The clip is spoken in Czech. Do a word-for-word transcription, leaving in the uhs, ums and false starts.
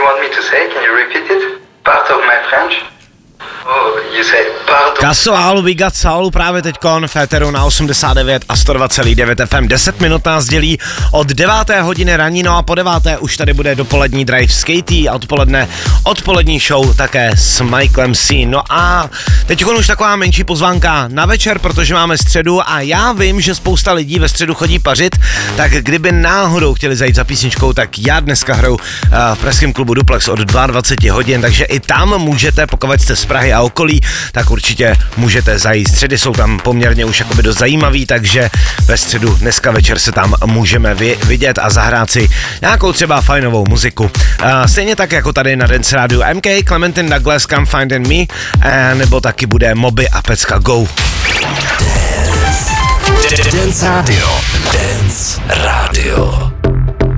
want me to say? Can you repeat it? Part of my French? Oh, you say part of... Casual, we got soul právě teďkon v éteru na osmdesát devět a sto dva celá devět F M. deset minut nás dělí od deváté hodiny ranní, no a po deváté už tady bude dopolední drive s Katie a odpoledne odpolední show také s Michaelem C. No a teďkon už taková menší pozvánka na večer, protože máme středu a já vím, že spousta lidí ve středu chodí pařit, tak kdyby náhodou chtěli zajít za písničkou, tak já dneska hraju v pražském klubu Duplex od dvacet dva hodin, takže i tam můžete, pokud jste z Prahy a okolí, tak určitě můžete zajít. Středy jsou tam poměrně už jakoby dost zajímavý, takže ve středu dneska večer se tam můžeme vy, vidět a zahrát si nějakou třeba fajnovou muziku. Uh, stejně tak jako tady na Dance Radio M K, Clementine Douglas, Come Find in Me, uh, nebo taky bude Moby a Pecka Go. Dance Radio. Dance Radio.